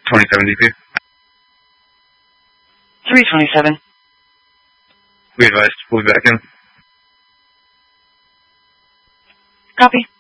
27 DP. 327. We advised. We'll be back in. Copy.